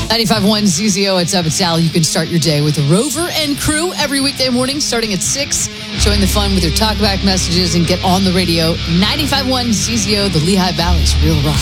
95.1 CZO, it's up. It's Al. You can start your day with Rover and Crew every weekday morning starting at 6, showing the fun with your talkback messages and get on the radio. 95.1 CZO, the Lehigh Valley's Real Rock.